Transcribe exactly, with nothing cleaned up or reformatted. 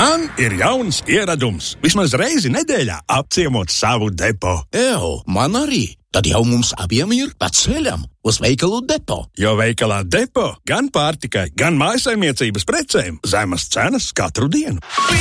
Man ir jauns ieradums. Vismaz reizi nedēļā apciemot savu depo. Ew, man arī. Tad jau mums abiem ir pa ceļam uz veikalu depo. Jo veikalā depo gan pārtikai, gan mājasaimniecības precēm zemas cenas katru dienu.